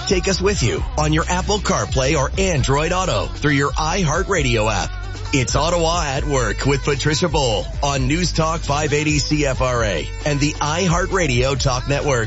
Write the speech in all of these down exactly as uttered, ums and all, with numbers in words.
Take us with you on your Apple CarPlay or Android Auto through your iHeartRadio app. It's Ottawa at Work with Patricia Bowl on News Talk five eighty C F R A and the iHeartRadio Talk Network.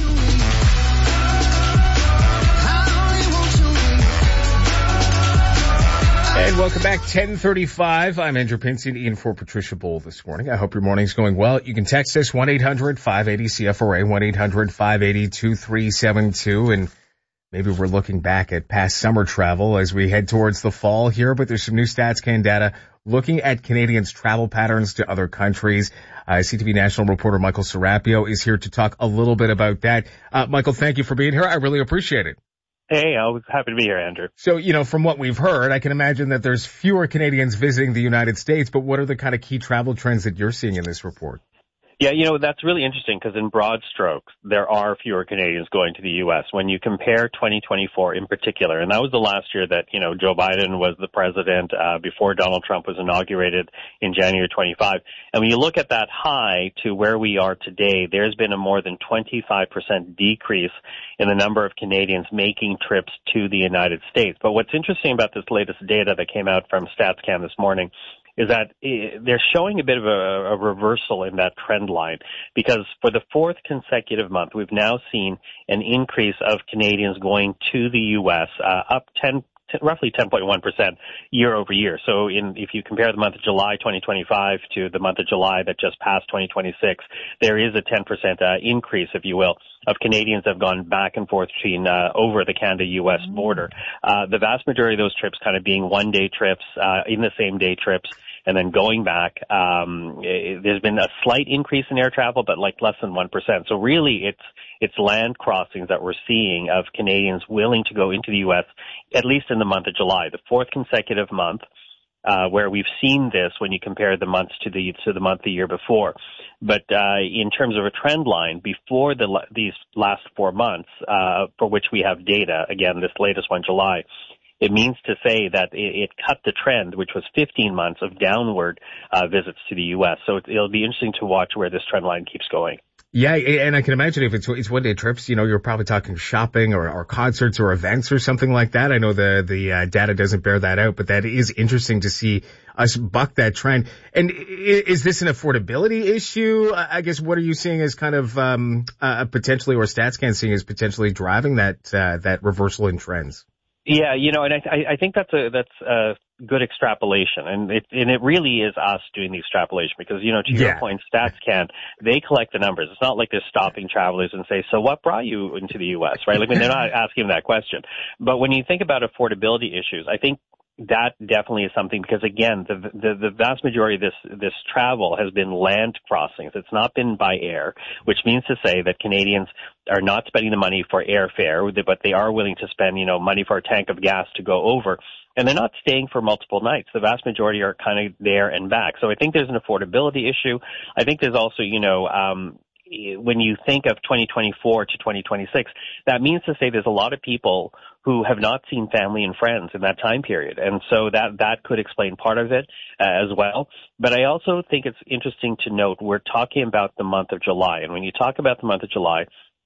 And welcome back, ten thirty-five. I'm Andrew Pinson, in for Patricia Bowl this morning. I hope your morning's going well. You can text us one eight hundred five eighty C F R A, one eight hundred five eighty two three seven two. And maybe we're looking back at past summer travel as we head towards the fall here, but there's some new StatsCan data looking at Canadians' travel patterns to other countries. Uh, C T V national reporter Michael Serapio is here to talk a little bit about that. Uh, Michael, thank you for being here. I really appreciate it. Hey, I was happy to be here, Andrew. So, you know, from what we've heard, I can imagine that there's fewer Canadians visiting the United States, but what are the kind of key travel trends that you're seeing in this report? Yeah, you know, that's really interesting because in broad strokes, there are fewer Canadians going to the U S when you compare twenty twenty-four in particular. And that was the last year that, you know, Joe Biden was the president uh, before Donald Trump was inaugurated in January twenty-fifth. And when you look at that high to where we are today, there's been a more than twenty-five percent decrease in the number of Canadians making trips to the United States. But what's interesting about this latest data that came out from StatsCan this morning is that they're showing a bit of a, a reversal in that trend line, because for the fourth consecutive month, we've now seen an increase of Canadians going to the U S, uh, up ten, roughly ten point one percent year over year. So in, if you compare the month of July twenty twenty-five to the month of July that just passed twenty twenty-six, there is a ten percent uh, increase, if you will, of Canadians that have gone back and forth between uh, over the Canada-U S border. Uh, the vast majority of those trips kind of being one-day trips, uh, in the same day trips, and then going back. Um, it, there's been a slight increase in air travel, but like less than one percent. So really, it's it's land crossings that we're seeing of Canadians willing to go into the U S, at least in the month of July, the fourth consecutive month, uh, where we've seen this when you compare the months to the to the month the year before. But uh, in terms of a trend line, before the these last four months, uh, for which we have data, again, this latest one, July, it means to say that it, it cut the trend, which was fifteen months of downward uh, visits to the U S. So it, it'll be interesting to watch where this trend line keeps going. Yeah, and I can imagine if it's it's one day trips, you know, you're probably talking shopping or, or concerts or events or something like that. I know the the uh, data doesn't bear that out, but that is interesting to see us buck that trend. And is this an affordability issue? I guess what are you seeing as kind of um uh, potentially, or StatsCan seeing as potentially driving that uh, that reversal in trends? Yeah, you know, and I, I think that's a that's a good extrapolation, and it and it really is us doing the extrapolation because, you know, to your yeah. point, StatsCan, they collect the numbers. It's not like they're stopping travelers and say, so what brought you into the U S, right? Like, I mean, they're not asking that question. But when you think about affordability issues, I think that definitely is something, because again, the, the the vast majority of this this travel has been land crossings. It's not been by air, which means to say that Canadians are not spending the money for airfare, but they are willing to spend, you know, money for a tank of gas to go over. And they're not staying for multiple nights. The vast majority are kind of there and back. So I think there's an affordability issue. I think there's also, you know, um, when you think of twenty twenty-four to twenty twenty-six, that means to say there's a lot of people who have not seen family and friends in that time period. And so that, that could explain part of it uh, as well. But I also think it's interesting to note we're talking about the month of July. And when you talk about the month of July,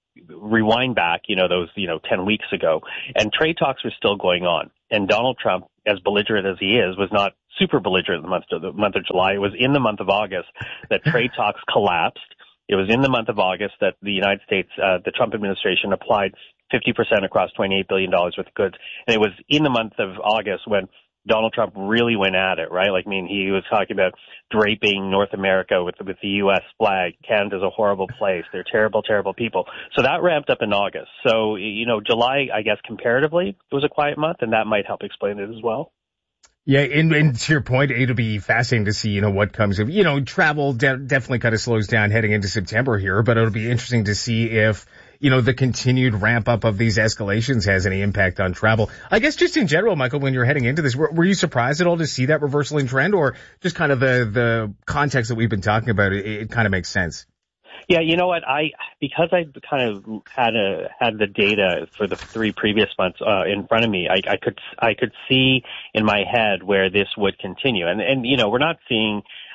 rewind back, you know, those, you know, ten weeks ago, and trade talks were still going on. And Donald Trump, as belligerent as he is, was not super belligerent in the month of, the month of July. It was in the month of August that trade talks collapsed. It was in the month of August that the United States, uh, the Trump administration applied fifty percent across twenty-eight billion dollars worth of goods. And it was in the month of August when Donald Trump really went at it, right? Like, I mean, he was talking about draping North America with, with the U S flag. Canada's a horrible place. They're terrible, terrible people. So that ramped up in August. So, you know, July, I guess, comparatively, it was a quiet month, and that might help explain it as well. Yeah, and, and to your point, it'll be fascinating to see, you know, what comes of, you know, travel de- definitely kind of slows down heading into September here, but it'll be interesting to see if, you know, the continued ramp up of these escalations has any impact on travel. I guess just in general, Michael, when you're heading into this, were, were you surprised at all to see that reversal in trend, or just kind of the, the context that we've been talking about, it, it kind of makes sense? Yeah, you know what? I because I kind of had a had the data for the three previous months uh, in front of me. I, I could I could see in my head where this would continue, and and you know we're not seeing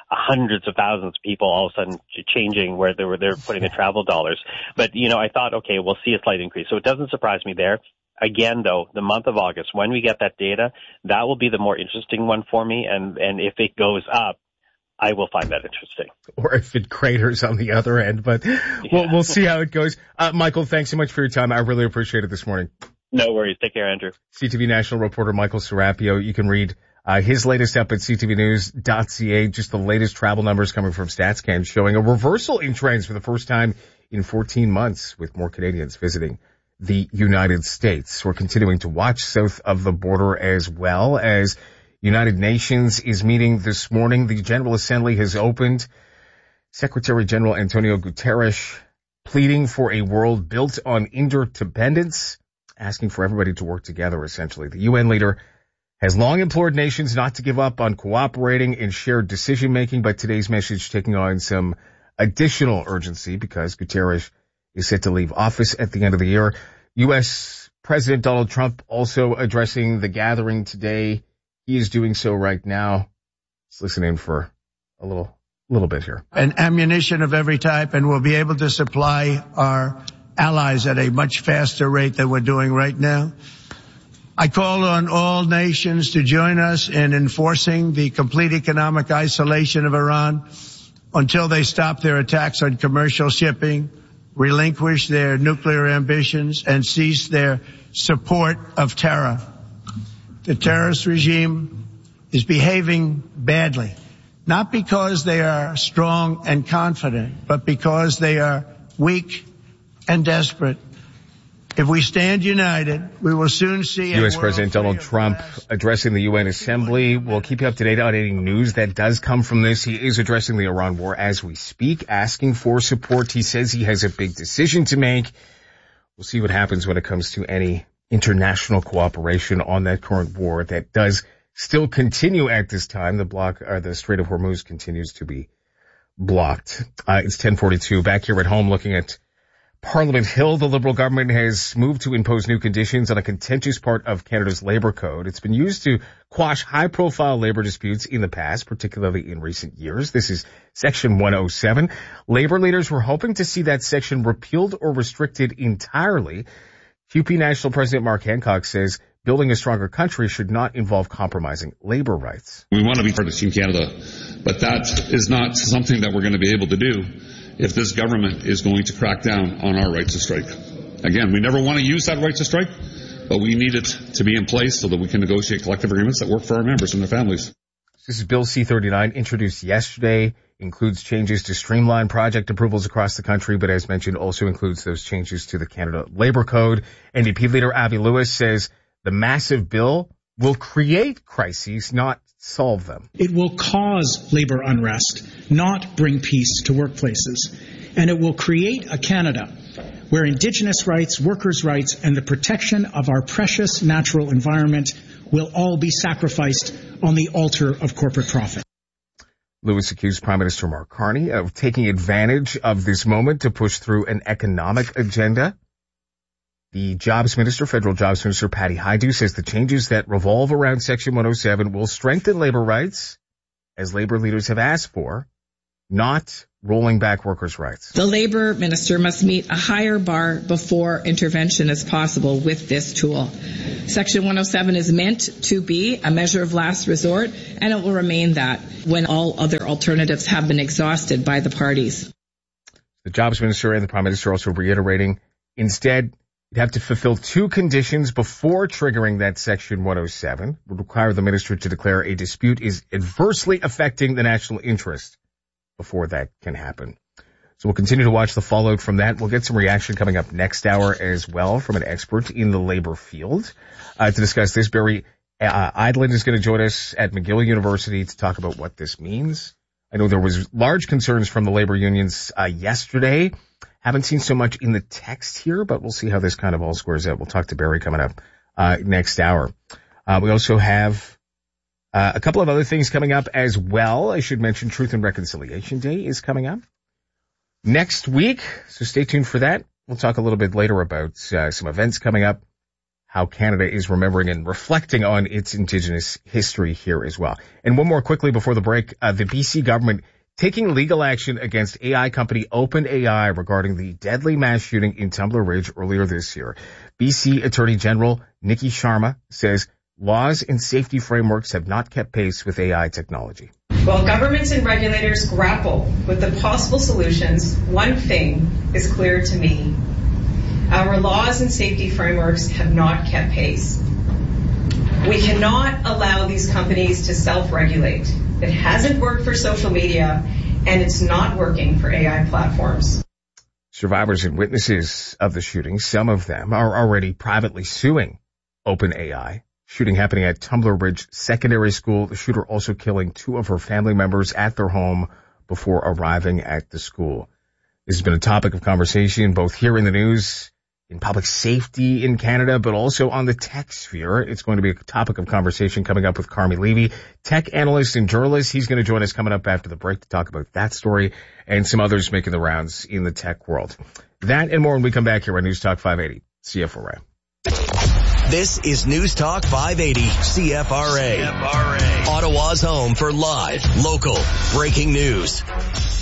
hundreds of thousands of people all of a sudden changing where they were they're putting the travel dollars. But, you know, I thought, okay, we'll see a slight increase. So it doesn't surprise me there. Again, though, the month of August, when we get that data, that will be the more interesting one for me. And, and if it goes up, I will find that interesting. Or if it craters on the other end, but yeah. we'll, we'll see how it goes. Uh, Michael, thanks so much for your time. I really appreciate it this morning. No worries. Take care, Andrew. C T V national reporter Michael Serapio. You can read uh, his latest up at c t v news dot c a. Just the latest travel numbers coming from StatsCan showing a reversal in trends for the first time in fourteen months, with more Canadians visiting the United States. We're continuing to watch south of the border as well as United Nations is meeting this morning. The General Assembly has opened. Secretary General Antonio Guterres pleading for a world built on interdependence, asking for everybody to work together, essentially. The U N leader has long implored nations not to give up on cooperating in shared decision-making, but today's message taking on some additional urgency because Guterres is set to leave office at the end of the year. U S President Donald Trump also addressing the gathering today. He is doing so right now. Let's listen in for a little, little bit here. And ammunition of every type, and we'll be able to supply our allies at a much faster rate than we're doing right now. I call on all nations to join us in enforcing the complete economic isolation of Iran until they stop their attacks on commercial shipping, relinquish their nuclear ambitions, and cease their support of terror. The terrorist regime is behaving badly, not because they are strong and confident, but because they are weak and desperate. If we stand united, we will soon see U S President Donald Trump addressing the U N Assembly. We'll keep you up to date on any news that does come from this. He is addressing the Iran war as we speak, asking for support. He says he has a big decision to make. We'll see what happens when it comes to any international cooperation on that current war that does still continue at this time. The block, or the Strait of Hormuz continues to be blocked. Uh, it's ten forty-two. Back here at home looking at Parliament Hill, the Liberal government has moved to impose new conditions on a contentious part of Canada's Labour Code. It's been used to quash high-profile labour disputes in the past, particularly in recent years. This is Section one oh seven. Labour leaders were hoping to see that section repealed or restricted entirely. Q P National President Mark Hancock says building a stronger country should not involve compromising labour rights. We want to be part of Team Canada, but that is not something that we're going to be able to do if this government is going to crack down on our right to strike. Again, we never want to use that right to strike, but we need it to be in place so that we can negotiate collective agreements that work for our members and their families. This is Bill C thirty-nine, introduced yesterday, includes changes to streamline project approvals across the country, but as mentioned, also includes those changes to the Canada Labour Code. N D P leader Avi Lewis says the massive bill will create crises, not solve them. It will cause labor unrest, not bring peace to workplaces. And it will create a Canada where Indigenous rights, workers' rights, and the protection of our precious natural environment will all be sacrificed on the altar of corporate profit. Lewis accused Prime Minister Mark Carney of taking advantage of this moment to push through an economic agenda. The Jobs Minister, Federal Jobs Minister Patty Hajdu, says the changes that revolve around Section one oh seven will strengthen labor rights, as labor leaders have asked for, not rolling back workers' rights. The Labor Minister must meet a higher bar before intervention is possible with this tool. Section one oh seven is meant to be a measure of last resort, and it will remain that when all other alternatives have been exhausted by the parties. The Jobs Minister and the Prime Minister also reiterating, instead, you'd have to fulfill two conditions before triggering that Section one oh seven. It would require the minister to declare a dispute is adversely affecting the national interest before that can happen. So we'll continue to watch the fallout from that. We'll get some reaction coming up next hour as well from an expert in the labor field. Uh, to discuss this, Barry uh, Eidlin is going to join us at McGill University to talk about what this means. I know there was large concerns from the labor unions uh, yesterday. Haven't seen so much in the text here, but we'll see how this kind of all squares out. We'll talk to Barry coming up uh next hour. Uh we also have uh, a couple of other things coming up as well. I should mention Truth and Reconciliation Day is coming up next week, so stay tuned for that. We'll talk a little bit later about uh, some events coming up. how Canada is remembering and reflecting on its Indigenous history here as well. And one more quickly before the break, uh, the B C government taking legal action against A I company OpenAI regarding the deadly mass shooting in Tumbler Ridge earlier this year. B C Attorney General Nikki Sharma says laws and safety frameworks have not kept pace with A I technology. While governments and regulators grapple with the possible solutions, one thing is clear to me. Our laws and safety frameworks have not kept pace. We cannot allow these companies to self-regulate. It hasn't worked for social media, and it's not working for A I platforms. Survivors and witnesses of the shooting, some of them are already privately suing OpenAI. Shooting happening at Tumbler Ridge Secondary School. The shooter also killing two of her family members at their home before arriving at the school. This has been a topic of conversation both here in the news, in public safety in Canada, but also on the tech sphere. It's going to be a topic of conversation coming up with Carmi Levy, tech analyst and journalist. He's going to join us coming up after the break to talk about that story and some others making the rounds in the tech world. That and more when we come back here on News Talk five eighty C F R A. This is News Talk five eighty C F R A. C F R A. Ottawa's home for live, local, breaking news.